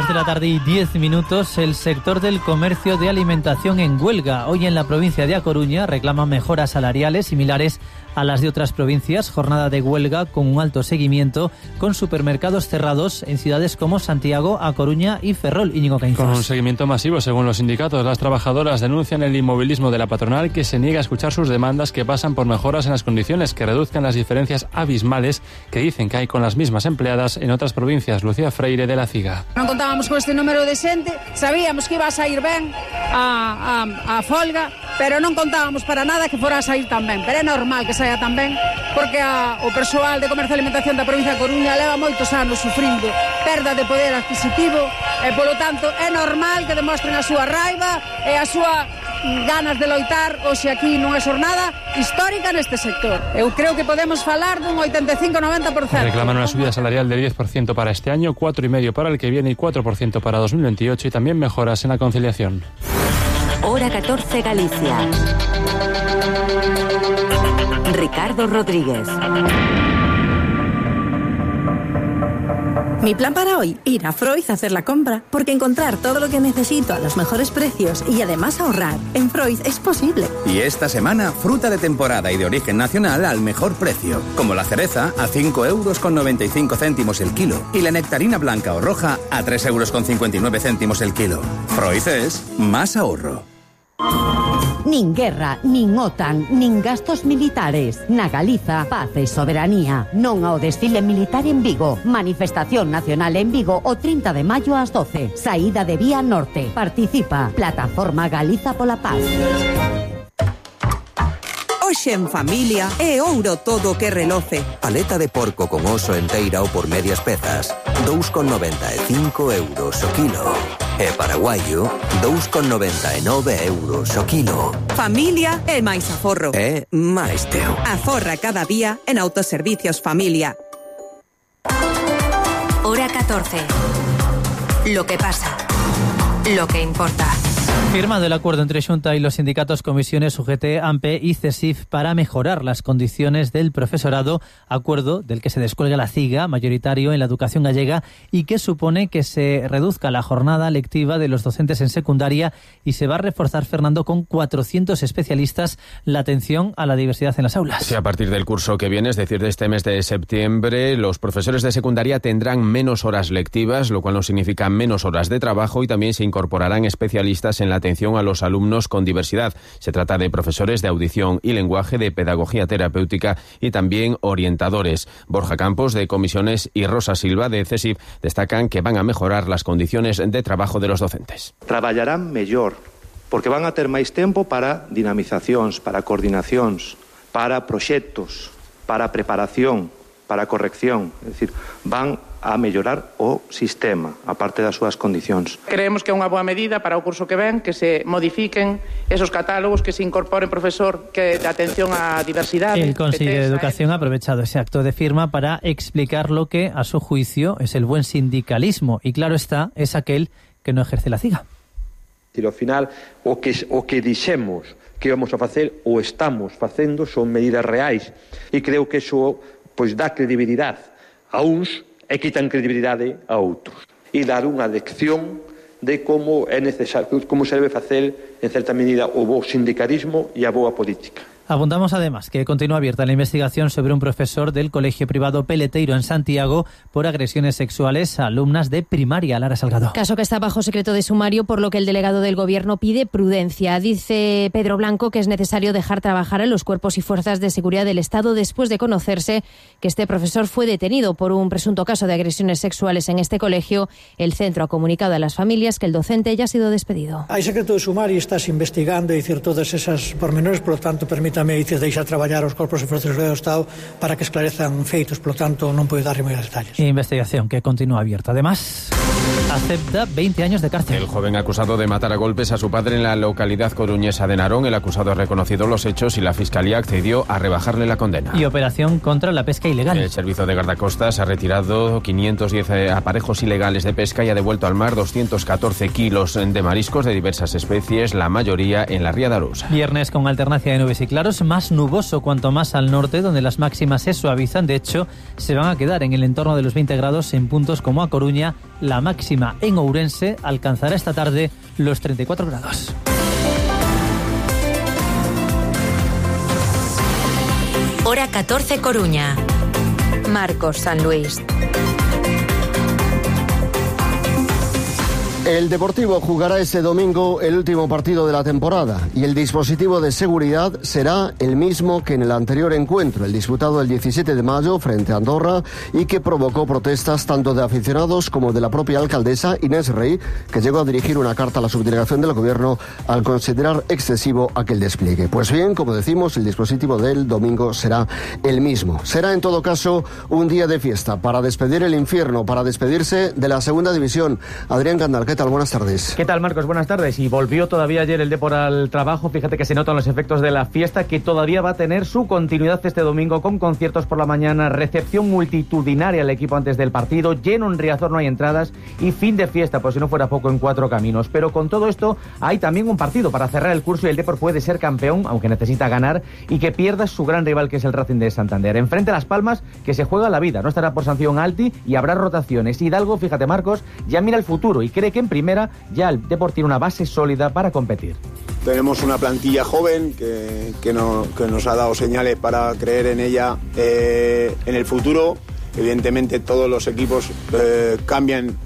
2:10 p.m, el sector del comercio de alimentación en huelga. Hoy en la provincia de A Coruña reclaman mejoras salariales similares a las de otras provincias. Jornada de huelga con un alto seguimiento, con supermercados cerrados en ciudades como Santiago, A Coruña y Ferrol. Íñigo Caínzas. Con un seguimiento masivo, según los sindicatos, las trabajadoras denuncian el inmovilismo de la patronal, que se niega a escuchar sus demandas, que pasan por mejoras en las condiciones que reduzcan las diferencias abismales que dicen que hay con las mismas empleadas en otras provincias. Lucía Freire, de La Ciga. Non contábamos con este número de xente, sabíamos que iba a sair ben a folga, pero non contábamos para nada que fora a sair tan ben. Pero é normal que saia tan ben, porque o persoal de comercio e alimentación da provincia de Coruña leva moitos anos sufrindo perda de poder adquisitivo e, polo tanto, é normal que demostren a súa raiva e a súa ganas de loitar. Hoxe aquí non é xornada histórica neste sector. Eu creo que podemos falar dun 85-90%. Reclaman una subida salarial del 10% para este año, 4,5% para el que viene y 4% para 2028, y también mejoras en la conciliación. Hora 14, Galicia. Ricardo Rodríguez. Mi plan para hoy, ir a Freud a hacer la compra, porque encontrar todo lo que necesito a los mejores precios y además ahorrar en Freud es posible. Y esta semana, fruta de temporada y de origen nacional al mejor precio, como la cereza a 5,95 € el kilo y la nectarina blanca o roja a 3,59 € el kilo. Freud es más ahorro. Nin guerra, nin OTAN, nin gastos militares. Na Galiza, paz e soberanía. Non ao desfile militar en Vigo. Manifestación nacional en Vigo o 30 de maio ás 12. Saída de Vía Norte. Participa. Plataforma Galiza pola Paz. Hoxe en familia é ouro todo o que reloce. Aleta de porco con oso enteira ou por medias pezas, 2,95 € o kilo. E paraguaio, 2,99 € o kilo. Familia é máis aforro. É máis teu. Aforra cada día en Autoservicios Familia. Hora 14. Lo que pasa. Lo que importa. Firmado el acuerdo entre Xunta y los sindicatos Comisiones UGT, AMPE y CESIF para mejorar las condiciones del profesorado, acuerdo del que se descuelga la CIGA, mayoritario en la educación gallega, y que supone que se reduzca la jornada lectiva de los docentes en secundaria y se va a reforzar, Fernando, con 400 especialistas la atención a la diversidad en las aulas. Sí, a partir del curso que viene, es decir, de este mes de septiembre, los profesores de secundaria tendrán menos horas lectivas, lo cual no significa menos horas de trabajo, y también se incorporarán especialistas en la atención a los alumnos con diversidad. Se trata de profesores de audición y lenguaje, de pedagogía terapéutica y también orientadores. Borja Campos, de Comisiones, y Rosa Silva, de CESIF, destacan que van a mejorar las condiciones de trabajo de los docentes. Traballarán mellor, porque van a ter máis tempo para dinamizacións, para coordinacións, para proxectos, para preparación, para corrección. É dicir, van a mellorar o sistema, a parte das súas condicións. Creemos que é unha boa medida para o curso que ven, que se modifiquen esos catálogos, que se incorpore profesor que de atención á diversidade. El Consejo de Educación ha aprovechado ese acto de firma para explicar lo que, a su juicio, es el buen sindicalismo, y claro está, es aquel que no ejerce la CIGA. Ao final, o que dixemos que íbamos a facer, o estamos facendo, son medidas reais, e creo que iso pois dá credibilidade a uns e quitan credibilidade a outros. E dar unha lección de como é necesario, como se debe facer, en certa medida, o bo sindicalismo e a boa política. Apuntamos además que continúa abierta la investigación sobre un profesor del colegio privado Peleteiro en Santiago por agresiones sexuales a alumnas de primaria. Lara Salgado. Caso que está bajo secreto de sumario, por lo que el delegado del Gobierno pide prudencia. Dice Pedro Blanco que es necesario dejar trabajar a los cuerpos y fuerzas de seguridad del Estado después de conocerse que este profesor fue detenido por un presunto caso de agresiones sexuales en este colegio. El centro ha comunicado a las familias que el docente ya ha sido despedido. Hay secreto de sumario, estás investigando y decir todas esas pormenores, por lo tanto, permítame deixar traballar os corpos e forzas do Estado para que esclarezan feitos, por lo tanto non podo darlle moi detalles. Investigación que continúa abierta. Además, acepta 20 años de cárcel. El joven acusado de matar a golpes a su padre en la localidad coruñesa de Narón, el acusado ha reconocido los hechos y la Fiscalía accedió a rebajarle la condena. Y operación contra la pesca ilegal. El Servicio de Guardacostas ha retirado 510 aparejos ilegales de pesca y ha devuelto al mar 214 kilos de mariscos de diversas especies, la mayoría en la ría de Arousa. Viernes con alternancia de nubes y claros, más nuboso cuanto más al norte, donde las máximas se suavizan. De hecho, se van a quedar en el entorno de los 20 grados en puntos como A Coruña, La La máxima en Ourense alcanzará esta tarde los 34 grados. Hora 14 Coruña. Marcos San Luis. El Deportivo jugará este domingo el último partido de la temporada y el dispositivo de seguridad será el mismo que en el anterior encuentro, el disputado el 17 de mayo frente a Andorra y que provocó protestas tanto de aficionados como de la propia alcaldesa Inés Rey, que llegó a dirigir una carta a la subdelegación del gobierno al considerar excesivo aquel despliegue. Pues bien, como decimos, el dispositivo del domingo será el mismo. Será en todo caso un día de fiesta para despedir el infierno, para despedirse de la segunda división. Adrián Candal, ¿qué tal? Buenas tardes. ¿Qué tal, Marcos? Buenas tardes. Y volvió todavía ayer el Depor al trabajo. Fíjate que se notan los efectos de la fiesta, que todavía va a tener su continuidad este domingo con conciertos por la mañana, recepción multitudinaria al equipo antes del partido, lleno en Riazor, no hay entradas y fin de fiesta, por si no fuera poco, en Cuatro Caminos. Pero con todo esto hay también un partido para cerrar el curso y el Depor puede ser campeón, aunque necesita ganar, y que pierda su gran rival, que es el Racing de Santander. Enfrente a Las Palmas, que se juega la vida. No estará por sanción Alti y habrá rotaciones. Hidalgo, fíjate, Marcos, ya mira el futuro y cree que en primera ya el Depor tiene una base sólida para competir. Tenemos una plantilla joven que nos ha dado señales para creer en ella en el futuro. Evidentemente todos los equipos cambian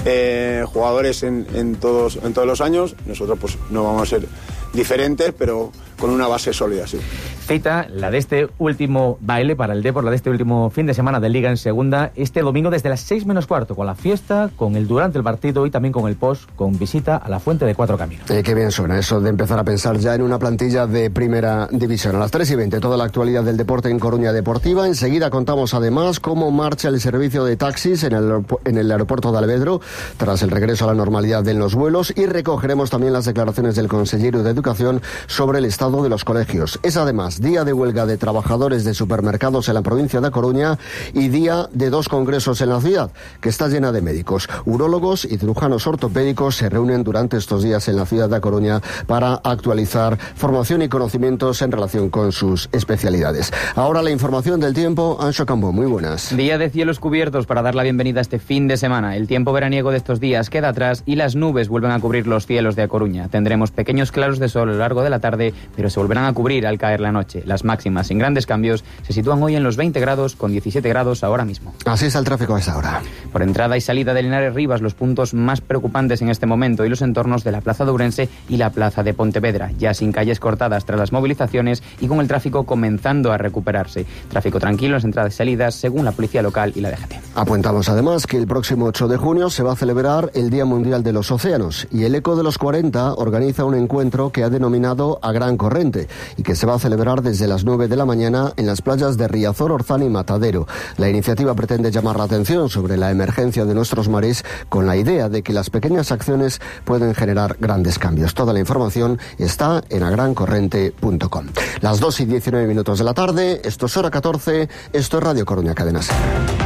jugadores en todos los años. Nosotros pues no vamos a ser diferentes, pero con una base sólida, sí. Cita, la de este último baile para el Depor, la de este último fin de semana de Liga en Segunda, este domingo desde las 6 menos cuarto, con la fiesta, con el durante el partido y también con el post, con visita a la Fuente de Cuatro Caminos. Qué bien suena eso de empezar a pensar ya en una plantilla de primera división. A las 3:20, toda la actualidad del deporte en Coruña Deportiva. Enseguida contamos además cómo marcha el servicio de taxis en el aeropuerto de Alvedro, tras el regreso a la normalidad en los vuelos, y recogeremos también las declaraciones del consejero de Educación sobre el estado de los colegios. Es además día de huelga de trabajadores de supermercados en la provincia de Coruña y día de 2 congresos en la ciudad, que está llena de médicos. Urólogos y cirujanos ortopédicos se reúnen durante estos días en la ciudad de Coruña para actualizar formación y conocimientos en relación con sus especialidades. Ahora la información del tiempo. Anxo Campo, muy buenas. Día de cielos cubiertos para dar la bienvenida a este fin de semana. El tiempo veraniego de estos días queda atrás y las nubes vuelven a cubrir los cielos de A Coruña. Tendremos pequeños claros de sol a lo largo de la tarde, pero se volverán a cubrir al caer la noche. Las máximas, sin grandes cambios, se sitúan hoy en los 20 grados, con 17 grados ahora mismo. Así está el tráfico a esta hora. Por entrada y salida de Linares Rivas, los puntos más preocupantes en este momento y los entornos de la Plaza de Ourense y la Plaza de Pontevedra, ya sin calles cortadas tras las movilizaciones y con el tráfico comenzando a recuperarse. Tráfico tranquilo en las entradas y salidas, según la Policía Local y la DGT. Apuntamos además que el próximo 8 de junio se va a celebrar el Día Mundial de los Océanos y el ECO de los 40 organiza un encuentro que ha denominado A Gran Corrente y que se va a celebrar desde las 9 de la mañana en las playas de Riazor, Orzán y Matadero. La iniciativa pretende llamar la atención sobre la emergencia de nuestros mares con la idea de que las pequeñas acciones pueden generar grandes cambios. Toda la información está en agrancorrente.com. Las 2:19 de la tarde, esto es Hora 14, esto es Radio Coruña Cadena SER.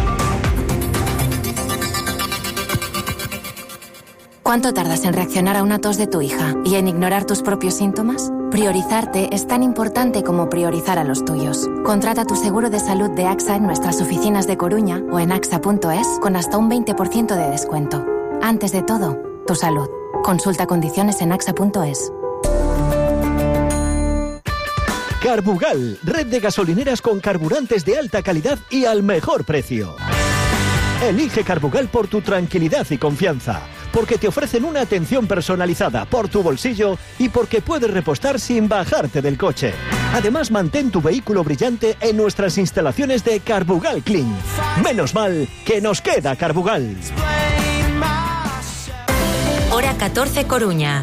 ¿Cuánto tardas en reaccionar a una tos de tu hija y en ignorar tus propios síntomas? Priorizarte es tan importante como priorizar a los tuyos. Contrata tu seguro de salud de AXA en nuestras oficinas de Coruña o en axa.es con hasta un 20% de descuento. Antes de todo, tu salud. Consulta condiciones en axa.es. Carbugal, red de gasolineras con carburantes de alta calidad y al mejor precio. Elige Carbugal por tu tranquilidad y confianza, porque te ofrecen una atención personalizada por tu bolsillo y porque puedes repostar sin bajarte del coche. Además, mantén tu vehículo brillante en nuestras instalaciones de Carbugal Clean. Menos mal que nos queda Carbugal. Hora 14 Coruña.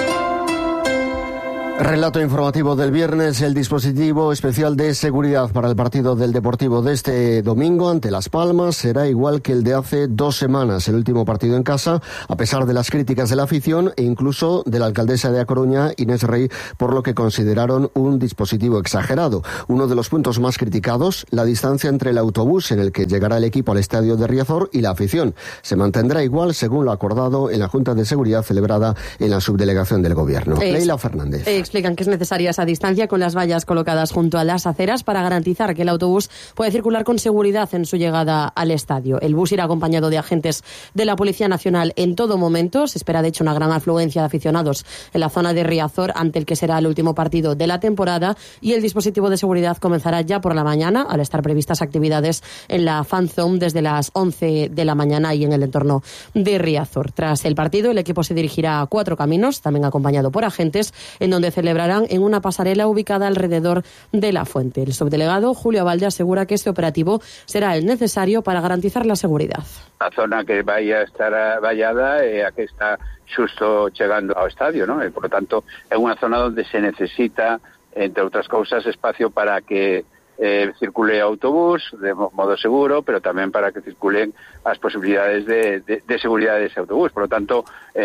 Relato informativo del viernes, el dispositivo especial de seguridad para el partido del Deportivo de este domingo ante Las Palmas será igual que el de hace 2 semanas, el último partido en casa, a pesar de las críticas de la afición e incluso de la alcaldesa de A Coruña, Inés Rey, por lo que consideraron un dispositivo exagerado. Uno de los puntos más criticados, la distancia entre el autobús en el que llegará el equipo al estadio de Riazor y la afición. Se mantendrá igual según lo acordado en la Junta de Seguridad celebrada en la subdelegación del Gobierno. Leila Fernández. explican que es necesaria esa distancia con las vallas colocadas junto a las aceras para garantizar que el autobús puede circular con seguridad en su llegada al estadio. El bus irá acompañado de agentes de la Policía Nacional en todo momento. Se espera, de hecho, una gran afluencia de aficionados en la zona de Riazor ante el que será el último partido de la temporada, y el dispositivo de seguridad comenzará ya por la mañana, al estar previstas actividades en la Fan Zone desde las 11 de la mañana y en el entorno de Riazor. Tras el partido, el equipo se dirigirá a Cuatro Caminos, también acompañado por agentes, en donde celebrarán en una pasarela ubicada alrededor de la fuente. El subdelegado Julio Abalde asegura que este operativo será el necesario para garantizar la seguridad. A zona que vai a estar vallada é a que está xusto chegando ao estadio, non? E, por lo tanto, é unha zona onde se necesita, entre outras cousas, espacio para que circule autobús de modo seguro, pero tamén para que circulen as posibilidades de seguridade dese autobús. Por lo tanto,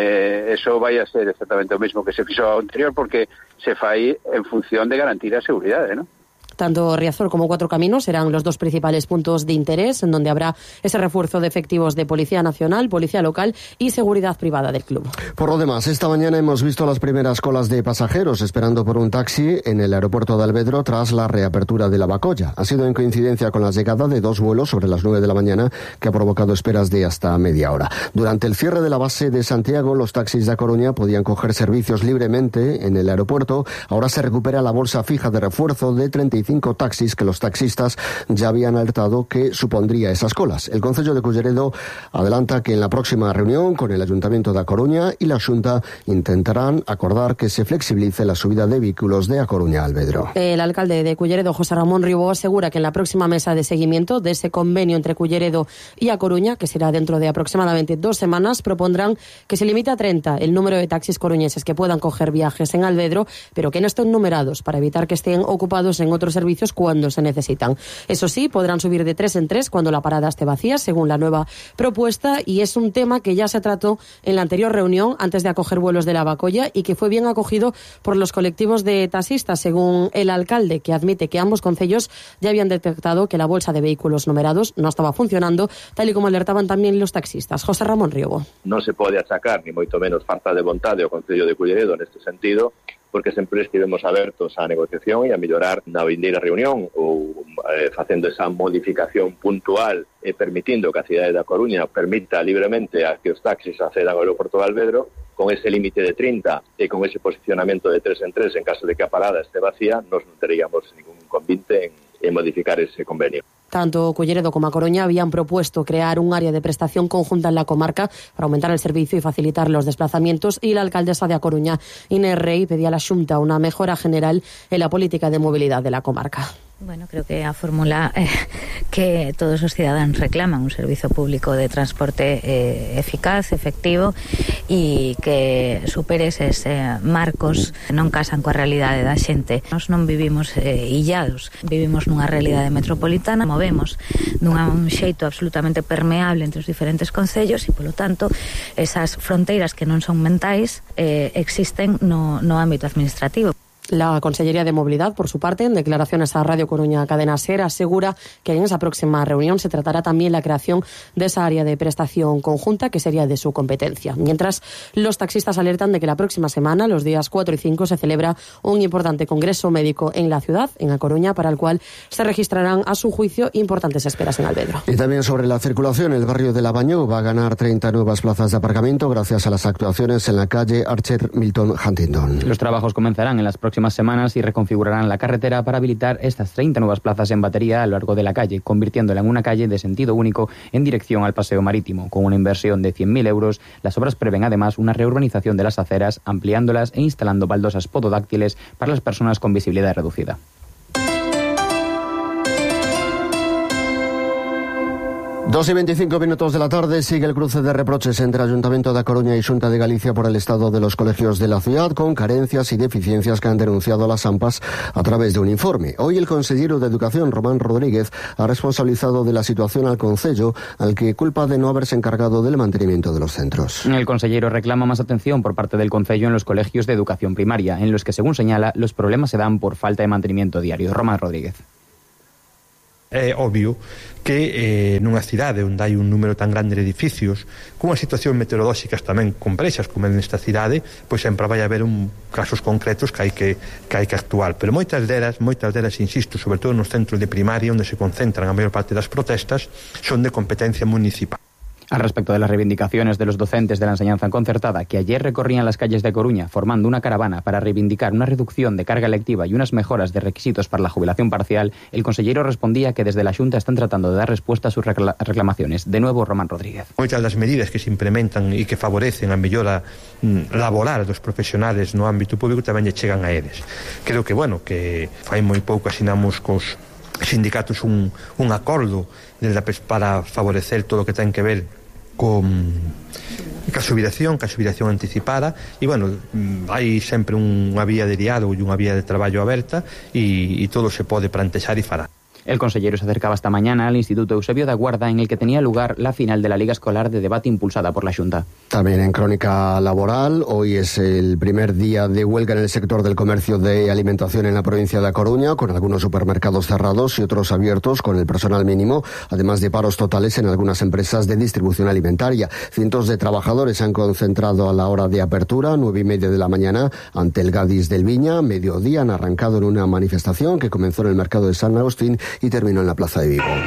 eso vai a ser exactamente o mesmo que se fixo ao anterior, porque se fai en función de garantir a seguridade, non? Tanto Riazor como Cuatro Caminos serán los dos principales puntos de interés, en donde habrá ese refuerzo de efectivos de Policía Nacional, Policía Local y seguridad privada del club. Por lo demás, esta mañana hemos visto las primeras colas de pasajeros esperando por un taxi en el aeropuerto de Alvedro tras la reapertura de la Bacolla. Ha sido en coincidencia con la llegada de 2 vuelos sobre las 9 de la mañana que ha provocado esperas de hasta media hora. Durante el cierre de la base de Santiago, los taxis de A Coruña podían coger servicios libremente en el aeropuerto. Ahora se recupera la bolsa fija de refuerzo de 35 taxis que los taxistas ya habían alertado que supondría esas colas. El Concello de Culleredo adelanta que en la próxima reunión con el Ayuntamiento de A Coruña y la Xunta intentarán acordar que se flexibilice la subida de vehículos de A Coruña a Alvedro. El alcalde de Culleredo, José Ramón Ribó, asegura que en la próxima mesa de seguimiento de ese convenio entre Culleredo y A Coruña, que será dentro de aproximadamente 2 semanas, propondrán que se limite a 30 el número de taxis coruñeses que puedan coger viajes en Alvedro, pero que no estén numerados para evitar que estén ocupados en otros servicios cuando se necesitan. Eso sí, podrán subir de 3 en 3 cuando la parada esté vacía, según la nueva propuesta, y es un tema que ya se trató en la anterior reunión antes de acoger vuelos de la Bacolla y que fue bien acogido por los colectivos de taxistas, según el alcalde, que admite que ambos concellos ya habían detectado que la bolsa de vehículos numerados no estaba funcionando, tal y como alertaban también los taxistas. José Ramón Riobo. Non se pode achacar, ni moito menos falta de vontade ao Concello de Culleredo neste sentido, porque sempre estivemos abertos á negociación e a mellorar na vindeira reunión ou facendo esa modificación puntual e permitindo que a cidade da Coruña permita libremente a que os taxis accedan ao aeroporto de Alvedro con ese límite de 30 e con ese posicionamento de 3 en 3 en caso de que a parada esté vacía, nos non teríamos ningún inconveniente en modificar ese convenio. Tanto Culleredo como A Coruña habían propuesto crear un área de prestación conjunta en la comarca para aumentar el servicio y facilitar los desplazamientos, y la alcaldesa de A Coruña, Inés Rey, pedía a la Xunta una mejora general en la política de movilidad de la comarca. Bueno, creo que a fórmula que todos os cidadáns reclaman, un servizo público de transporte eficaz, efectivo e que supere eses marcos que non casan coa realidade da xente. Nós non vivimos illados, vivimos nunha realidade metropolitana, movemos dun xeito absolutamente permeable entre os diferentes concellos e, polo tanto, esas fronteiras que non son mentais existen no ámbito administrativo. La Consellería de Movilidad, por su parte, en declaraciones a Radio Coruña Cadena SER, asegura que en esa próxima reunión se tratará también la creación de esa área de prestación conjunta que sería de su competencia. Mientras, los taxistas alertan de que la próxima semana, los días 4 y 5, se celebra un importante congreso médico en la ciudad, en A Coruña, para el cual se registrarán, a su juicio, importantes esperas en Alvedro. Y también sobre la circulación, el barrio de Lavañó va a ganar 30 nuevas plazas de aparcamiento gracias a las actuaciones en la calle Archer Milton Huntington. Los trabajos comenzarán en las próximas semanas y reconfigurarán la carretera para habilitar estas 30 nuevas plazas en batería a lo largo de la calle, convirtiéndola en una calle de sentido único en dirección al paseo marítimo. Con una inversión de 100.000 euros, las obras prevén además una reurbanización de las aceras, ampliándolas e instalando baldosas pododáctiles para las personas con visibilidad reducida. 2:25 de la tarde, sigue el cruce de reproches entre Ayuntamiento de A Coruña y Xunta de Galicia por el estado de los colegios de la ciudad, con carencias y deficiencias que han denunciado las AMPAs a través de un informe. Hoy el consejero de Educación, Román Rodríguez, ha responsabilizado de la situación al Concello, al que culpa de no haberse encargado del mantenimiento de los centros. El consejero reclama más atención por parte del Concello en los colegios de educación primaria, en los que, según señala, los problemas se dan por falta de mantenimiento diario. Román Rodríguez. É obvio que nunha cidade onde hai un número tan grande de edificios, cunhas situacións meteorolóxicas tamén complexas como nesta cidade, pois sempre vai haber casos concretos que hai que actuar, pero moitas delas, insisto, sobre todo nos centros de primaria onde se concentran a maior parte das protestas, son de competencia municipal. Al respecto de las reivindicaciones de los docentes de la enseñanza concertada que ayer recorrían las calles de Coruña formando una caravana para reivindicar una reducción de carga lectiva y unas mejoras de requisitos para la jubilación parcial, el consellero respondía que desde la Xunta están tratando de dar respuesta a sus reclamaciones. De nuevo, Román Rodríguez. Moitas das medidas que se implementan e que favorecen a mellora laboral dos profesionales no ámbito público tamén lle chegan a eles. Creo que, que fai moi pouco asinamos cos sindicatos un acordo para favorecer todo o que ten que ver ca xubilación anticipada e, hai sempre unha vía de diálogo e unha vía de traballo aberta e todo se pode plantexar e falar. El consellero se acercaba esta mañana al Instituto Eusebio da Guarda, en el que tenía lugar la final de la Liga Escolar de Debate impulsada por la Xunta. También en crónica laboral, hoy es el primer día de huelga en el sector del comercio de alimentación en la provincia de A Coruña, con algunos supermercados cerrados y otros abiertos con el personal mínimo, además de paros totales en algunas empresas de distribución alimentaria. Cientos de trabajadores se han concentrado a la hora de apertura, 9:30 de la mañana, ante el Gadis del Viña. Mediodía han arrancado en una manifestación que comenzó en el mercado de San Agustín y terminó en la plaza de Vigo.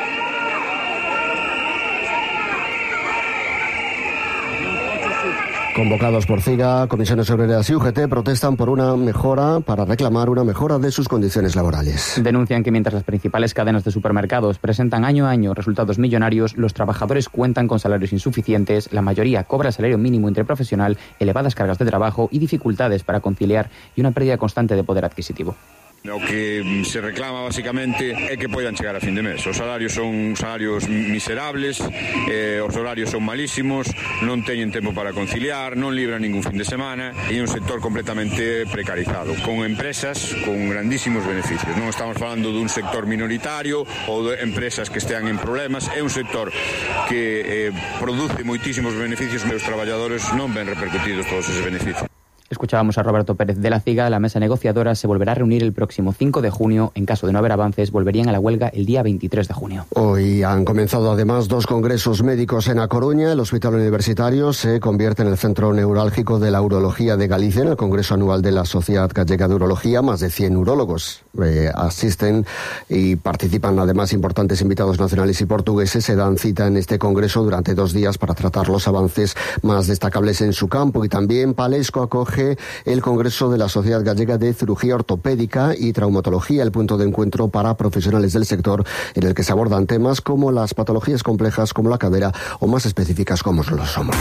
Convocados por CIGA, Comisiones Obreras y UGT protestan por para reclamar una mejora de sus condiciones laborales. Denuncian que mientras las principales cadenas de supermercados presentan año a año resultados millonarios, los trabajadores cuentan con salarios insuficientes, la mayoría cobra el salario mínimo interprofesional, elevadas cargas de trabajo y dificultades para conciliar y una pérdida constante de poder adquisitivo. O que se reclama basicamente é que poidan chegar a fin de mes. Os salarios son salarios miserables, os horarios son malísimos, non teñen tempo para conciliar, non libran ningún fin de semana e é un sector completamente precarizado, con empresas con grandísimos beneficios. Non estamos falando dun sector minoritario ou de empresas que estean en problemas, é un sector que produce moitísimos beneficios e os traballadores non ven repercutidos todos esos beneficios. Escuchábamos a Roberto Pérez de la CIGA. La mesa negociadora se volverá a reunir el próximo 5 de junio. En caso de no haber avances, volverían a la huelga el día 23 de junio. Hoy han comenzado además 2 congresos médicos en A Coruña. El Hospital Universitario se convierte en el centro neurálgico de la urología de Galicia. En el Congreso Anual de la Sociedad Gallega de Urología, más de 100 urólogos asisten y participan además importantes invitados nacionales y portugueses. Se dan cita en este congreso durante 2 días para tratar los avances más destacables en su campo. Y también Palesco acoge el Congreso de la Sociedad Gallega de Cirugía Ortopédica y Traumatología, el punto de encuentro para profesionales del sector, en el que se abordan temas como las patologías complejas como la cadera o más específicas como los hombros.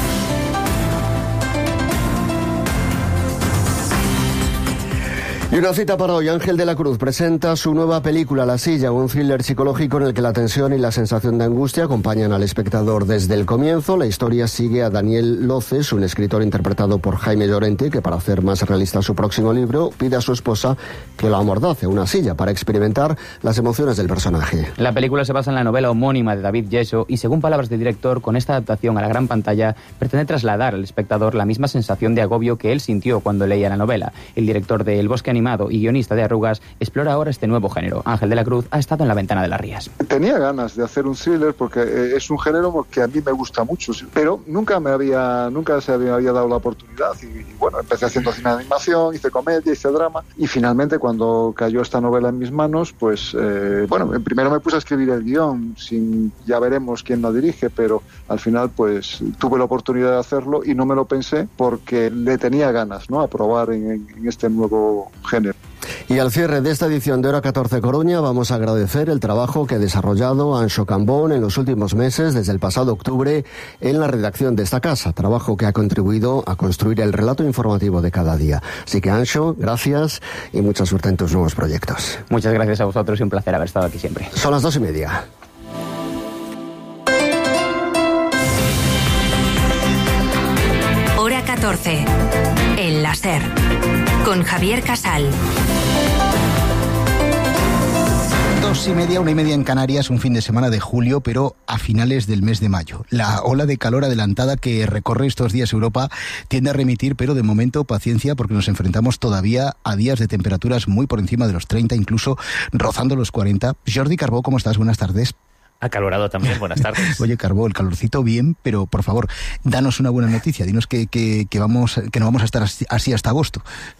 Y una cita para hoy. Ángel de la Cruz presenta su nueva película La Silla, un thriller psicológico en el que la tensión y la sensación de angustia acompañan al espectador desde el comienzo. La historia sigue a Daniel Loces, un escritor interpretado por Jaime Llorente, que para hacer más realista su próximo libro pide a su esposa que lo amordace una silla para experimentar las emociones del personaje. La película se basa en la novela homónima de David Yeso y, según palabras del director, con esta adaptación a la gran pantalla pretende trasladar al espectador la misma sensación de agobio que él sintió cuando leía la novela. El director de El Bosque Animado y guionista de Arrugas explora ahora este nuevo género. Ángel de la Cruz ha estado en La Ventana de las Rías. Tenía ganas de hacer un thriller porque es un género que a mí me gusta mucho, pero nunca se me había dado la oportunidad y bueno, empecé haciendo cine de animación, hice comedia, hice drama y finalmente cuando cayó esta novela en mis manos, pues primero me puse a escribir el guión, ya veremos quién lo dirige, pero al final pues tuve la oportunidad de hacerlo y no me lo pensé porque le tenía ganas, ¿no?, a probar en este nuevo género. Y al cierre de esta edición de Hora 14 Coruña vamos a agradecer el trabajo que ha desarrollado Anxo Cambón en los últimos meses, desde el pasado octubre, en la redacción de esta casa, trabajo que ha contribuido a construir el relato informativo de cada día. Así que Anxo, gracias y mucha suerte en tus nuevos proyectos. Muchas gracias a vosotros y un placer haber estado aquí siempre. Son las 2:30. Hora 14. El láser. Con Javier Casal. 2:30, 1:30 en Canarias, un fin de semana de julio, pero a finales del mes de mayo. La ola de calor adelantada que recorre estos días Europa tiende a remitir, pero de momento paciencia, porque nos enfrentamos todavía a días de temperaturas muy por encima de los 30, incluso rozando los 40. Jordi Carbó, ¿cómo estás? Buenas tardes. Acalorado también, buenas tardes. Oye, Carbó, el calorcito bien, pero por favor, danos una buena noticia. Dinos que no vamos a estar así hasta agosto.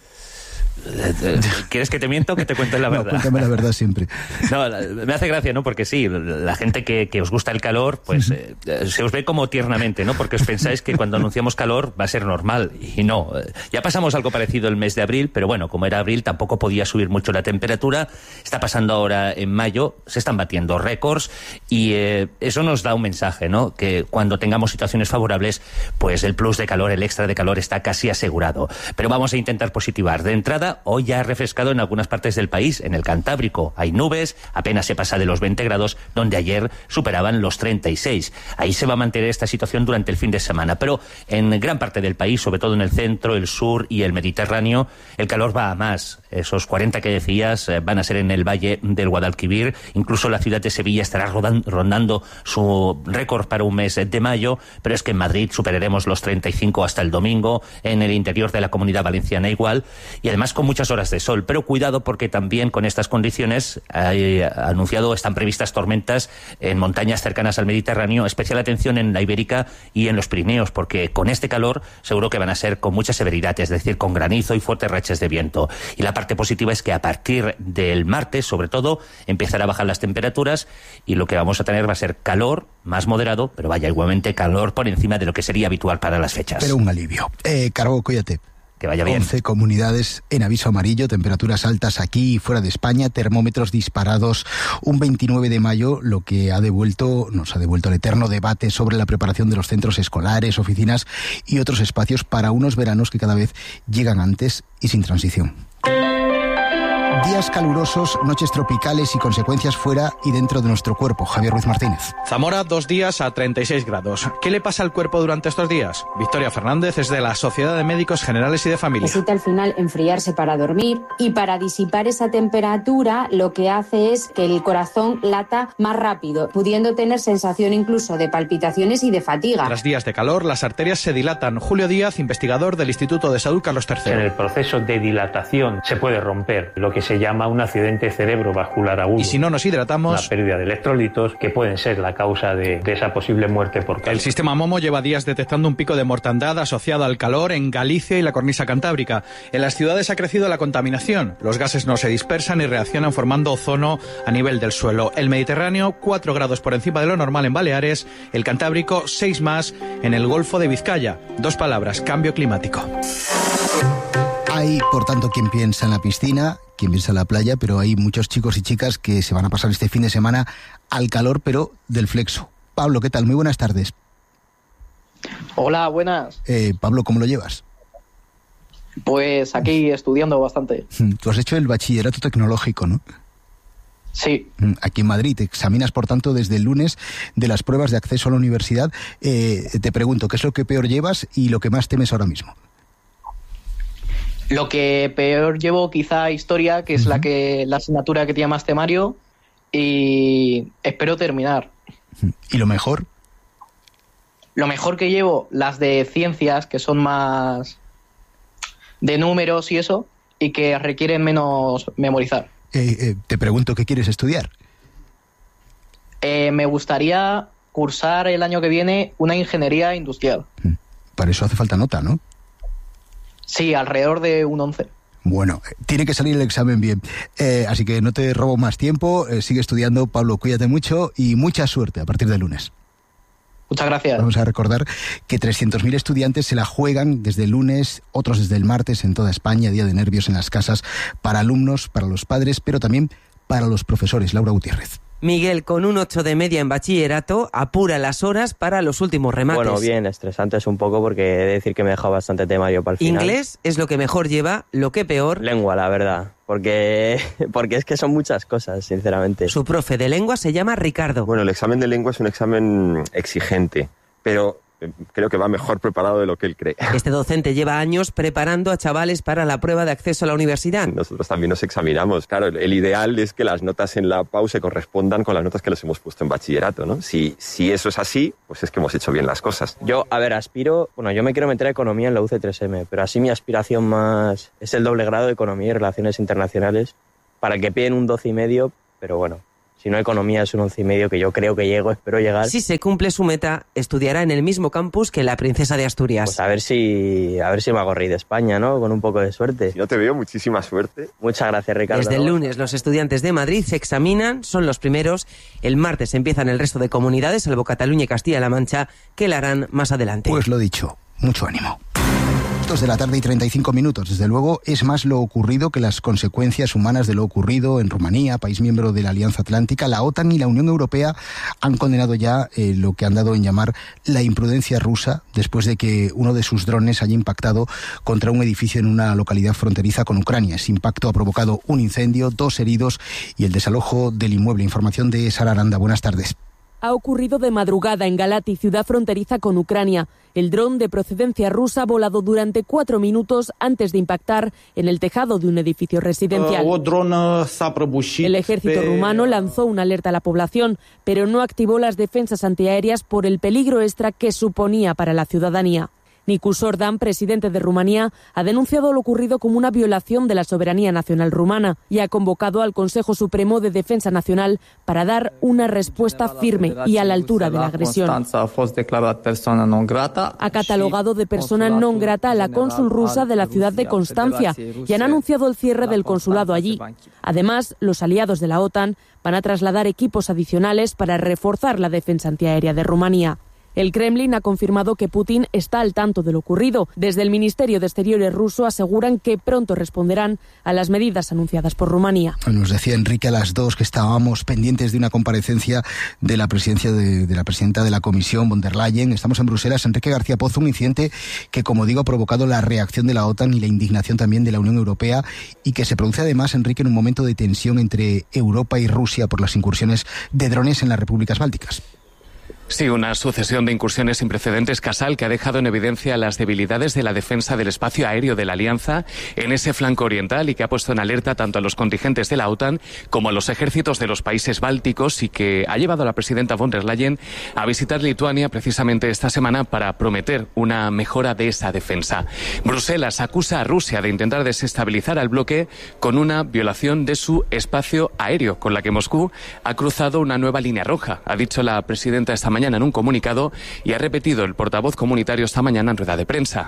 ¿Quieres que te miento o que te cuente la verdad? No, cuéntame la verdad siempre. No, me hace gracia, ¿no? Porque sí, la gente que os gusta el calor, pues se os ve como tiernamente, ¿no? Porque os pensáis que cuando anunciamos calor va a ser normal, y no. Ya pasamos algo parecido el mes de abril, pero bueno, como era abril tampoco podía subir mucho la temperatura. Está pasando ahora en mayo, se están batiendo récords, y eso nos da un mensaje, ¿no? Que cuando tengamos situaciones favorables, pues el plus de calor, el extra de calor está casi asegurado. Pero vamos a intentar positivar. De entrada, hoy ya ha refrescado en algunas partes del país. En el Cantábrico hay nubes, apenas se pasa de los 20 grados, donde ayer superaban los 36. Ahí se va a mantener esta situación durante el fin de semana. Pero en gran parte del país, sobre todo en el centro, el sur y el Mediterráneo, el calor va a más. Esos 40 que decías van a ser en el Valle del Guadalquivir. Incluso la ciudad de Sevilla estará rondando su récord para un mes de mayo. Pero es que en Madrid superaremos los 35 hasta el domingo. En el interior de la Comunidad Valenciana igual. Y además con muchas horas de sol, pero cuidado porque también con estas condiciones están previstas tormentas en montañas cercanas al Mediterráneo, especial atención en la Ibérica y en los Pirineos, porque con este calor seguro que van a ser con mucha severidad, es decir, con granizo y fuertes rachas de viento. Y la parte positiva es que a partir del martes, sobre todo, empezará a bajar las temperaturas y lo que vamos a tener va a ser calor más moderado, pero vaya, igualmente calor por encima de lo que sería habitual para las fechas. Pero un alivio. Carbó, cuídate. Que vaya bien. 11 comunidades en aviso amarillo, temperaturas altas aquí y fuera de España, termómetros disparados. Un 29 de mayo, lo que nos ha devuelto el eterno debate sobre la preparación de los centros escolares, oficinas y otros espacios para unos veranos que cada vez llegan antes y sin transición. Días calurosos, noches tropicales y consecuencias fuera y dentro de nuestro cuerpo. Javier Ruiz Martínez. Zamora, 2 días a 36 grados. ¿Qué le pasa al cuerpo durante estos días? Victoria Fernández es de la Sociedad de Médicos Generales y de Familia. Necesita al final enfriarse para dormir, y para disipar esa temperatura lo que hace es que el corazón lata más rápido, pudiendo tener sensación incluso de palpitaciones y de fatiga. Tras días de calor, las arterias se dilatan. Julio Díaz, investigador del Instituto de Salud Carlos III. En el proceso de dilatación se puede romper lo que se llama un accidente cerebrovascular agudo. Y si no nos hidratamos, la pérdida de electrolitos, que pueden ser la causa de esa posible muerte por calor. El sistema Momo lleva días detectando un pico de mortandad asociado al calor en Galicia y la cornisa cantábrica. En las ciudades ha crecido la contaminación. Los gases no se dispersan y reaccionan formando ozono a nivel del suelo. El Mediterráneo, 4 grados por encima de lo normal en Baleares. El Cantábrico, 6 más en el Golfo de Vizcaya. 2 palabras: cambio climático. Hay, por tanto, quien piensa en la piscina, quien piensa en la playa, pero hay muchos chicos y chicas que se van a pasar este fin de semana al calor, pero del flexo. Pablo, ¿qué tal? Muy buenas tardes. Hola, buenas. Pablo, ¿cómo lo llevas? Pues aquí estudiando bastante. Tú has hecho el bachillerato tecnológico, ¿no? Sí. Aquí en Madrid. Te examinas, por tanto, desde el lunes de las pruebas de acceso a la universidad. Te pregunto, ¿qué es lo que peor llevas y lo que más temes ahora mismo? Lo que peor llevo, quizá historia, que es la asignatura que tiene más temario, y espero terminar. ¿Y lo mejor? Lo mejor que llevo, las de ciencias, que son más de números y eso, y que requieren menos memorizar. Te pregunto, ¿qué quieres estudiar? Me gustaría cursar el año que viene una ingeniería industrial. Para eso hace falta nota, ¿no? Sí, alrededor de un 11. Bueno, tiene que salir el examen bien. Así que no te robo más tiempo. Sigue estudiando, Pablo, cuídate mucho y mucha suerte a partir del lunes. Muchas gracias. Vamos a recordar que 300.000 estudiantes se la juegan desde el lunes, otros desde el martes en toda España, día de nervios en las casas, para alumnos, para los padres, pero también para los profesores. Laura Gutiérrez. Miguel, con un 8 de media en bachillerato, apura las horas para los últimos remates. Bueno, bien, estresantes un poco porque he de decir que me he dejado bastante temario para el final. Inglés es lo que mejor lleva, lo que peor... Lengua, la verdad, porque es que son muchas cosas, sinceramente. Su profe de lengua se llama Ricardo. Bueno, el examen de lengua es un examen exigente, pero creo que va mejor preparado de lo que él cree. Este docente lleva años preparando a chavales para la prueba de acceso a la universidad. Nosotros también nos examinamos. Claro, el ideal es que las notas en la PAU se correspondan con las notas que les hemos puesto en bachillerato, ¿no? Si eso es así, pues es que hemos hecho bien las cosas. Yo me quiero meter a economía en la UC3M, pero así mi aspiración más es el doble grado de economía y relaciones internacionales, para que piden un 12,5, pero bueno. Si no economía es un 11,5 que yo creo que espero llegar. Si se cumple su meta, estudiará en el mismo campus que la princesa de Asturias. Pues a ver si me hago rey de España, ¿no? Con un poco de suerte. Yo te veo muchísima suerte. Muchas gracias, Ricardo. Desde el lunes los estudiantes de Madrid se examinan, son los primeros. El martes empiezan el resto de comunidades, salvo Cataluña y Castilla-La Mancha, que la harán más adelante. Pues lo dicho, mucho ánimo. 2 de la tarde y 35 minutos. Desde luego, es más lo ocurrido que las consecuencias humanas de lo ocurrido en Rumanía, país miembro de la Alianza Atlántica. La OTAN y la Unión Europea han condenado ya lo que han dado en llamar la imprudencia rusa, después de que uno de sus drones haya impactado contra un edificio en una localidad fronteriza con Ucrania. Ese impacto ha provocado un incendio, 2 heridos y el desalojo del inmueble. Información de Sara Aranda. Buenas tardes. Ha ocurrido de madrugada en Galati, ciudad fronteriza con Ucrania. El dron de procedencia rusa ha volado durante 4 minutos antes de impactar en el tejado de un edificio residencial. El ejército rumano lanzó una alerta a la población, pero no activó las defensas antiaéreas por el peligro extra que suponía para la ciudadanía. Nicu Sordan, presidente de Rumanía, ha denunciado lo ocurrido como una violación de la soberanía nacional rumana y ha convocado al Consejo Supremo de Defensa Nacional para dar una respuesta firme y a la altura de la agresión. Ha catalogado de persona non grata a la cónsul rusa de la ciudad de Constancia y han anunciado el cierre del consulado allí. Además, los aliados de la OTAN van a trasladar equipos adicionales para reforzar la defensa antiaérea de Rumanía. El Kremlin ha confirmado que Putin está al tanto de lo ocurrido. Desde el Ministerio de Exteriores ruso aseguran que pronto responderán a las medidas anunciadas por Rumanía. Nos decía Enrique a las 2 que estábamos pendientes de una comparecencia de la presidencia de la presidenta de la Comisión, von der Leyen. Estamos en Bruselas. Enrique García Pozo, un incidente que, como digo, ha provocado la reacción de la OTAN y la indignación también de la Unión Europea, y que se produce además, Enrique, en un momento de tensión entre Europa y Rusia por las incursiones de drones en las repúblicas bálticas. Sí, una sucesión de incursiones sin precedentes, Casal, que ha dejado en evidencia las debilidades de la defensa del espacio aéreo de la Alianza en ese flanco oriental y que ha puesto en alerta tanto a los contingentes de la OTAN como a los ejércitos de los países bálticos, y que ha llevado a la presidenta von der Leyen a visitar Lituania precisamente esta semana para prometer una mejora de esa defensa. Bruselas acusa a Rusia de intentar desestabilizar al bloque con una violación de su espacio aéreo, con la que Moscú ha cruzado una nueva línea roja, ha dicho la presidenta esta mañana en un comunicado, y ha repetido el portavoz comunitario esta mañana en rueda de prensa.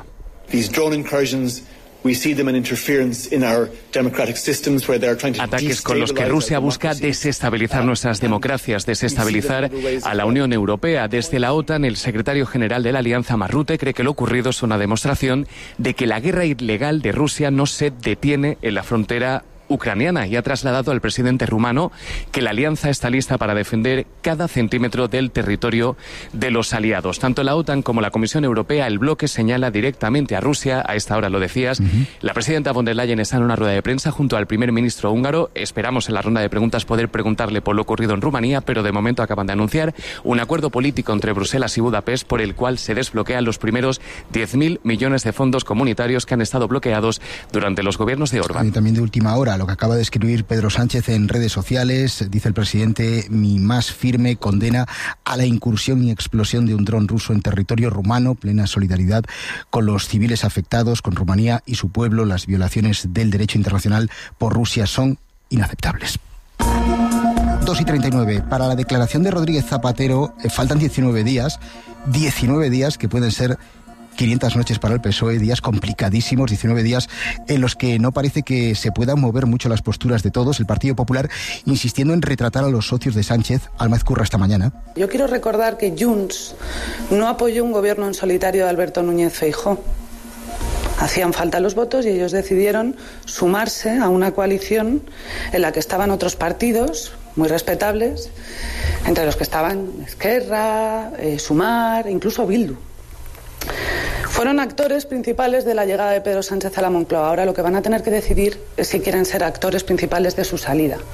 Ataques con los que Rusia busca desestabilizar nuestras democracias, desestabilizar a la Unión Europea. Desde la OTAN, el secretario general de la Alianza, Mark Rutte, cree que lo ocurrido es una demostración de que la guerra ilegal de Rusia no se detiene en la frontera ucraniana, y ha trasladado al presidente rumano que la alianza está lista para defender cada centímetro del territorio de los aliados. Tanto la OTAN como la Comisión Europea, el bloque señala directamente a Rusia. A esta hora lo decías. La presidenta von der Leyen está en una rueda de prensa junto al primer ministro húngaro. Esperamos en la ronda de preguntas poder preguntarle por lo ocurrido en Rumanía, pero de momento acaban de anunciar un acuerdo político entre Bruselas y Budapest por el cual se desbloquean los primeros 10.000 millones de fondos comunitarios que han estado bloqueados durante los gobiernos de Orbán. Y también de última hora, lo que acaba de escribir Pedro Sánchez en redes sociales. Dice el presidente: mi más firme condena a la incursión y explosión de un dron ruso en territorio rumano, plena solidaridad con los civiles afectados, con Rumanía y su pueblo. Las violaciones del derecho internacional por Rusia son inaceptables. 2:39. Para la declaración de Rodríguez Zapatero faltan 19 días que pueden ser 500 noches para el PSOE, días complicadísimos, 19 días en los que no parece que se puedan mover mucho las posturas de todos. El Partido Popular insistiendo en retratar a los socios de Sánchez. Alma Ezcurra esta mañana. Yo quiero recordar que Junts no apoyó un gobierno en solitario de Alberto Núñez Feijóo. Hacían falta los votos y ellos decidieron sumarse a una coalición en la que estaban otros partidos muy respetables, entre los que estaban Esquerra, Sumar, incluso Bildu. Fueron actores principales de la llegada de Pedro Sánchez a la Moncloa. Ahora lo que van a tener que decidir es si quieren ser actores principales de su salida.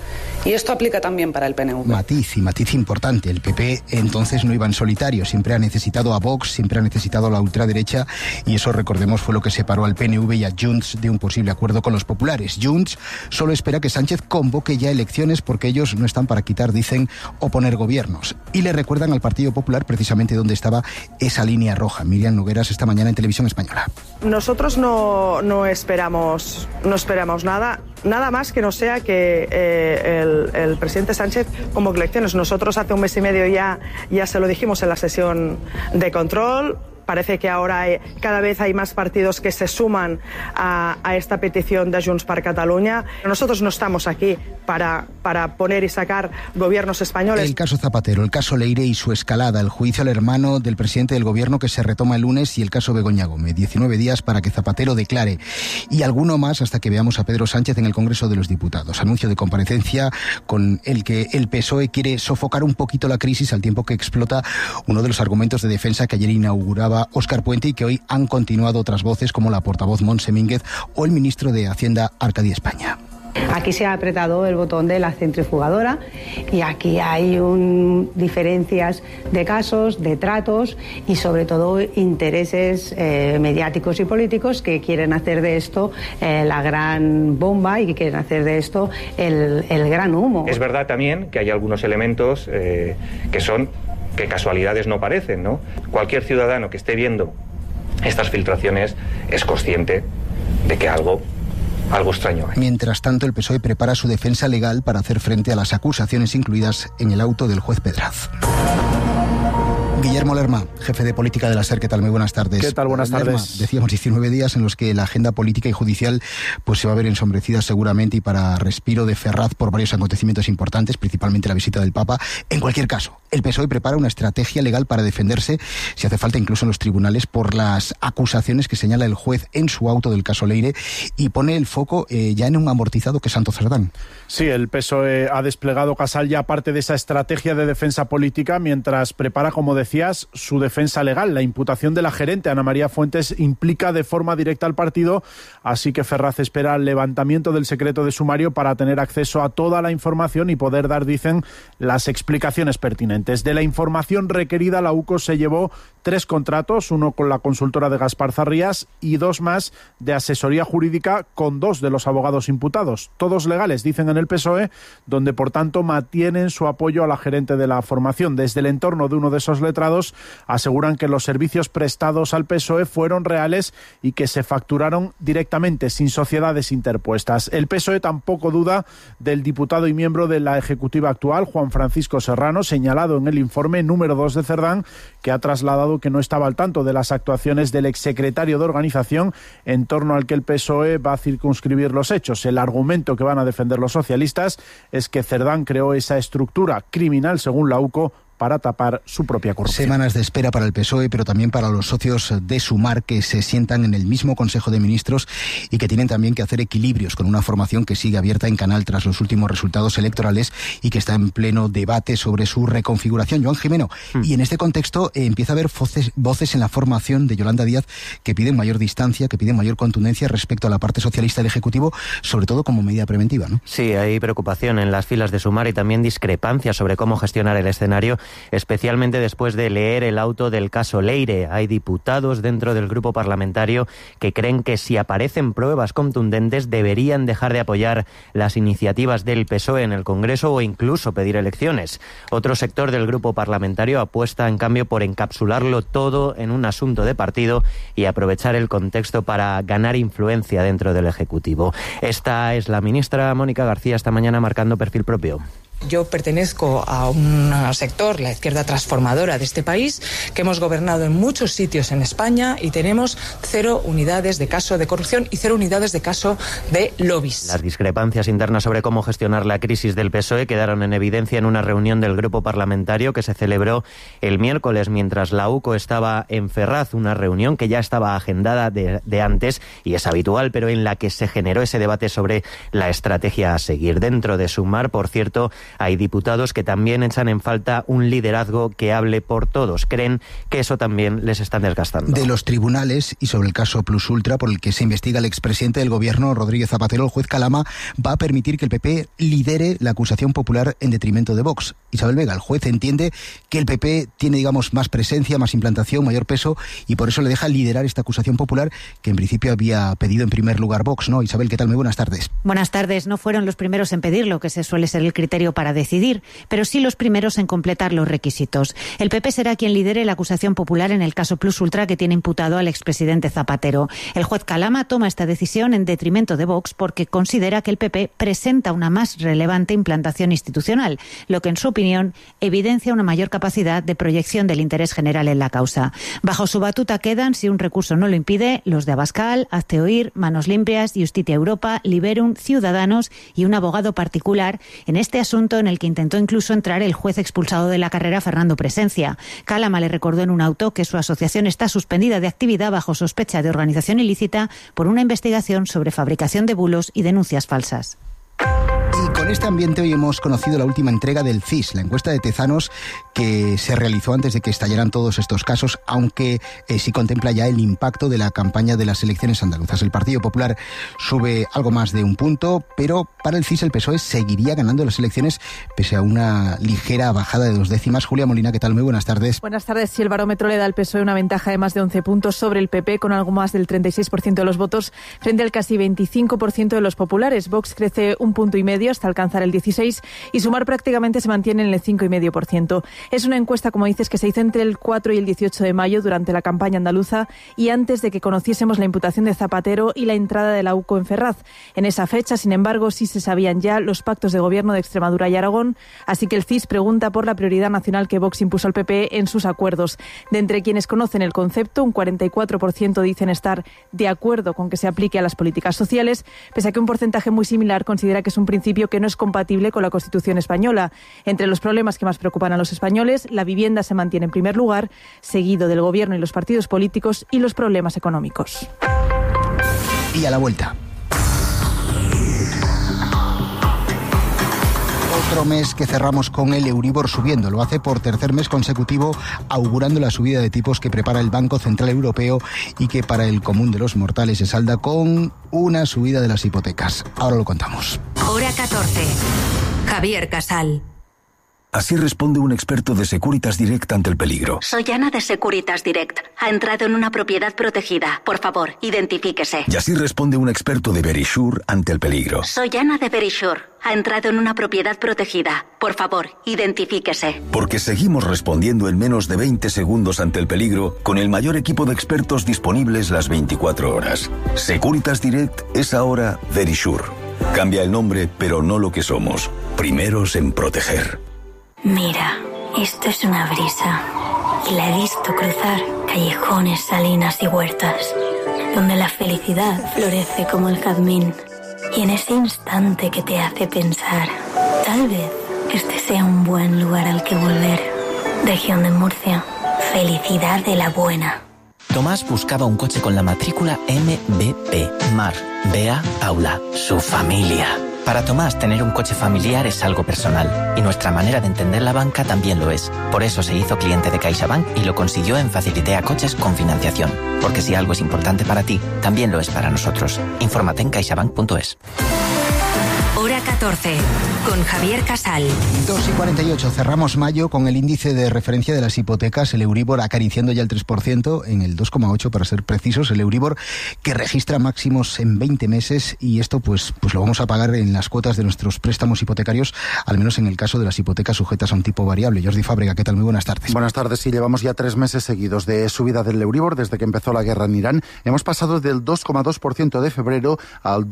Y esto aplica también para el PNV. Matiz importante. El PP entonces no iba en solitario. Siempre ha necesitado a Vox, siempre ha necesitado a la ultraderecha, y eso, recordemos, fue lo que separó al PNV y a Junts de un posible acuerdo con los populares. Junts solo espera que Sánchez convoque ya elecciones porque ellos no están para quitar, dicen, o poner gobiernos. Y le recuerdan al Partido Popular precisamente dónde estaba esa línea roja. Miriam Nogueras esta mañana en Televisión Española. Nosotros no esperamos nada más que no sea que el presidente Sánchez convoque elecciones. Nosotros hace un mes y medio ya se lo dijimos en la sesión de control. Parece que ahora cada vez hay más partidos que se suman a esta petición de Junts per Catalunya. Nosotros no estamos aquí para poner y sacar gobiernos españoles. El caso Zapatero, el caso Leire y su escalada, el juicio al hermano del presidente del gobierno que se retoma el lunes y el caso Begoña Gómez. 19 días para que Zapatero declare, y alguno más hasta que veamos a Pedro Sánchez en el Congreso de los Diputados. Anuncio de comparecencia con el que el PSOE quiere sofocar un poquito la crisis al tiempo que explota uno de los argumentos de defensa que ayer inauguraba Óscar Puente y que hoy han continuado otras voces como la portavoz Montse Mínguez o el ministro de Hacienda Arcadi España. Aquí se ha apretado el botón de la centrifugadora y aquí hay diferencias de casos, de tratos y sobre todo intereses mediáticos y políticos que quieren hacer de esto la gran bomba y que quieren hacer de esto el gran humo. Es verdad también que hay algunos elementos que casualidades no parecen, ¿no? Cualquier ciudadano que esté viendo estas filtraciones es consciente de que algo extraño hay. Mientras tanto, el PSOE prepara su defensa legal para hacer frente a las acusaciones incluidas en el auto del juez Pedraz. Guillermo Lerma, jefe de política de la SER, ¿qué tal? Muy buenas tardes. ¿Qué tal? Buenas tardes. Decíamos 19 días en los que la agenda política y judicial pues se va a ver ensombrecida seguramente y para respiro de Ferraz por varios acontecimientos importantes, principalmente la visita del Papa. En cualquier caso, el PSOE prepara una estrategia legal para defenderse, si hace falta incluso en los tribunales, por las acusaciones que señala el juez en su auto del caso Leire y pone el foco ya en un amortizado que es Santo Cerdán. Sí, el PSOE ha desplegado, Casal, ya parte de esa estrategia de defensa política mientras prepara, como decías, su defensa legal. La imputación de la gerente Ana María Fuentes implica de forma directa al partido, así que Ferraz espera el levantamiento del secreto de sumario para tener acceso a toda la información y poder dar, dicen, las explicaciones pertinentes. De la información requerida, la UCO se llevó 3 contratos, uno con la consultora de Gaspar Zarrías y 2 más de asesoría jurídica con 2 de los abogados imputados. Todos legales, dicen en el PSOE, donde por tanto mantienen su apoyo a la gerente de la formación. Desde el entorno de uno de esos letrados aseguran que los servicios prestados al PSOE fueron reales y que se facturaron directamente, sin sociedades interpuestas. El PSOE tampoco duda del diputado y miembro de la ejecutiva actual, Juan Francisco Serrano, señalado en el informe número 2 de Cerdán, que ha trasladado que no estaba al tanto de las actuaciones del exsecretario de organización en torno al que el PSOE va a circunscribir los hechos. El argumento que van a defender los socialistas es que Cerdán creó esa estructura criminal, según la UCO, para tapar su propia corrupción. Semanas de espera para el PSOE, pero también para los socios de Sumar que se sientan en el mismo Consejo de Ministros y que tienen también que hacer equilibrios con una formación que sigue abierta en canal tras los últimos resultados electorales y que está en pleno debate sobre su reconfiguración. Joan Jimeno, y en este contexto empieza a haber voces en la formación de Yolanda Díaz que piden mayor distancia, que piden mayor contundencia respecto a la parte socialista del Ejecutivo, sobre todo como medida preventiva, ¿no? Sí, hay preocupación en las filas de Sumar y también discrepancia sobre cómo gestionar el escenario, especialmente después de leer el auto del caso Leire. Hay diputados dentro del grupo parlamentario que creen que si aparecen pruebas contundentes deberían dejar de apoyar las iniciativas del PSOE en el Congreso o incluso pedir elecciones. Otro sector del grupo parlamentario apuesta en cambio por encapsularlo todo en un asunto de partido y aprovechar el contexto para ganar influencia dentro del Ejecutivo. Esta es la ministra Mónica García esta mañana marcando perfil propio. Yo pertenezco a un sector, la izquierda transformadora de este país, que hemos gobernado en muchos sitios en España y tenemos 0 unidades de caso de corrupción y 0 unidades de caso de lobbies. Las discrepancias internas sobre cómo gestionar la crisis del PSOE quedaron en evidencia en una reunión del grupo parlamentario que se celebró el miércoles mientras la UCO estaba en Ferraz, una reunión que ya estaba agendada de antes y es habitual, pero en la que se generó ese debate sobre la estrategia a seguir. Dentro de Sumar, por cierto, Hay diputados que también echan en falta un liderazgo que hable por todos. Creen que eso también les están desgastando. De los tribunales y sobre el caso Plus Ultra, por el que se investiga el expresidente del gobierno, Rodríguez Zapatero, el juez Calama va a permitir que el PP lidere la acusación popular en detrimento de Vox. Isabel Vega, el juez entiende que el PP tiene, digamos, más presencia, más implantación, mayor peso, y por eso le deja liderar esta acusación popular que en principio había pedido en primer lugar Vox, ¿no? Isabel, ¿qué tal? Muy buenas tardes. Buenas tardes. No fueron los primeros en pedirlo, que se suele ser el criterio para decidir, pero sí los primeros en completar los requisitos. El PP será quien lidere la acusación popular en el caso Plus Ultra que tiene imputado al expresidente Zapatero. El juez Calama toma esta decisión en detrimento de Vox porque considera que el PP presenta una más relevante implantación institucional, lo que en su opinión evidencia una mayor capacidad de proyección del interés general en la causa. Bajo su batuta quedan, si un recurso no lo impide, los de Abascal, Hazte Oír, Manos Limpias, Justitia Europa, Liberum, Ciudadanos y un abogado particular en este asunto en el que intentó incluso entrar el juez expulsado de la carrera, Fernando Presencia. Calama le recordó en un auto que su asociación está suspendida de actividad bajo sospecha de organización ilícita por una investigación sobre fabricación de bulos y denuncias falsas. Y con este ambiente hoy hemos conocido la última entrega del CIS, la encuesta de Tezanos que se realizó antes de que estallaran todos estos casos, aunque sí contempla ya el impacto de la campaña de las elecciones andaluzas. El Partido Popular sube algo más de un punto, pero para el CIS el PSOE seguiría ganando las elecciones pese a una ligera bajada de 2 décimas. Julia Molina, ¿qué tal? Muy buenas tardes. Buenas tardes. Si el barómetro le da al PSOE una ventaja de más de 11 puntos sobre el PP, con algo más del 36% de los votos, frente al casi 25% de los populares. Vox crece 1,5 puntos hasta alcanzar el 16% y Sumar prácticamente se mantiene en el 5,5%. Es una encuesta, como dices, que se hizo entre el 4 y el 18 de mayo durante la campaña andaluza y antes de que conociésemos la imputación de Zapatero y la entrada de la UCO en Ferraz. En esa fecha, sin embargo, sí se sabían ya los pactos de gobierno de Extremadura y Aragón, así que el CIS pregunta por la prioridad nacional que Vox impuso al PP en sus acuerdos. De entre quienes conocen el concepto, un 44% dicen estar de acuerdo con que se aplique a las políticas sociales, pese a que un porcentaje muy similar considera que es un principio que no es compatible con la Constitución española. Entre los problemas que más preocupan a los españoles, la vivienda se mantiene en primer lugar, seguido del gobierno y los partidos políticos y los problemas económicos. Y a la vuelta. Otro mes que cerramos con el Euribor subiendo. Lo hace por tercer mes consecutivo, augurando la subida de tipos que prepara el Banco Central Europeo y que para el común de los mortales se salda con una subida de las hipotecas. Ahora lo contamos. Hora 14. Javier Casal. Así responde un experto de Securitas Direct ante el peligro. Soy Ana de Securitas Direct. Ha entrado en una propiedad protegida. Por favor, identifíquese. Y así responde un experto de Verisure ante el peligro. Soy Ana de Verisure. Ha entrado en una propiedad protegida. Por favor, identifíquese. Porque seguimos respondiendo en menos de 20 segundos ante el peligro con el mayor equipo de expertos disponibles las 24 horas. Securitas Direct es ahora Verisure. Cambia el nombre, pero no lo que somos. Primeros en proteger. Mira, esto es una brisa y la he visto cruzar callejones, salinas y huertas, donde la felicidad florece como el jazmín. Y en ese instante que te hace pensar, tal vez este sea un buen lugar al que volver. Región de Murcia, felicidad de la buena. Tomás buscaba un coche con la matrícula MVP, Mar, Bea, Paula, su familia. Para Tomás, tener un coche familiar es algo personal, y nuestra manera de entender la banca también lo es. Por eso se hizo cliente de CaixaBank y lo consiguió en Facilitea Coches con financiación. Porque si algo es importante para ti, también lo es para nosotros. Infórmate en caixabank.es. Hora 14, con Javier Casal. 2:48, cerramos mayo con el índice de referencia de las hipotecas, el Euribor acariciando ya el 3%, en el 2,8 para ser precisos, el Euribor que registra máximos en 20 meses y esto pues lo vamos a pagar en las cuotas de nuestros préstamos hipotecarios, al menos en el caso de las hipotecas sujetas a un tipo variable. Jordi Fábrega, ¿qué tal? Muy buenas tardes. Buenas tardes, sí, llevamos ya 3 meses seguidos de subida del Euribor desde que empezó la guerra en Irán. Hemos pasado del 2,2% de febrero al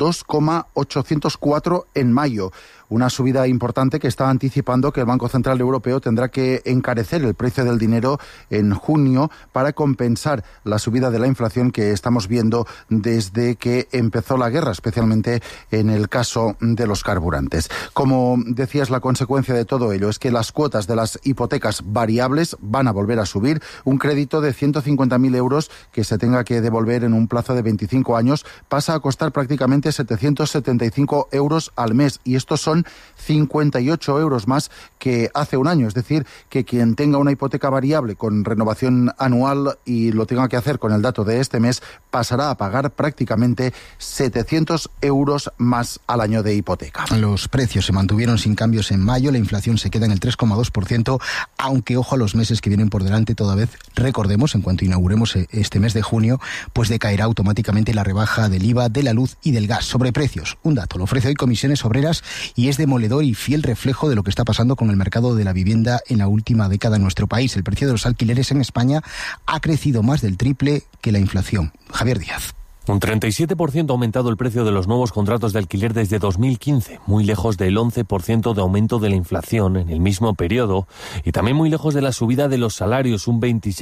2,804 en mayo. Una subida importante que está anticipando que el Banco Central Europeo tendrá que encarecer el precio del dinero en junio para compensar la subida de la inflación que estamos viendo desde que empezó la guerra, especialmente en el caso de los carburantes. Como decías, la consecuencia de todo ello es que las cuotas de las hipotecas variables van a volver a subir. Un crédito de 150.000 euros que se tenga que devolver en un plazo de 25 años pasa a costar prácticamente 775 euros al mes y estos son son 58 euros más que hace un año. Es decir, que quien tenga una hipoteca variable con renovación anual y lo tenga que hacer con el dato de este mes, pasará a pagar prácticamente 700 euros más al año de hipoteca. Los precios se mantuvieron sin cambios en mayo, la inflación se queda en el 3,2%, aunque ojo a los meses que vienen por delante, toda vez, recordemos, en cuanto inauguremos este mes de junio, pues decaerá automáticamente la rebaja del IVA, de la luz y del gas. Sobre precios, un dato, lo ofrece hoy Comisiones Obreras y es demoledor y fiel reflejo de lo que está pasando con el mercado de la vivienda en la última década en nuestro país. El precio de los alquileres en España ha crecido más del triple que la inflación. Javier Díaz. Un 37% ha aumentado el precio de los nuevos contratos de alquiler desde 2015, muy lejos del 11% de aumento de la inflación en el mismo periodo y también muy lejos de la subida de los salarios, un 26%.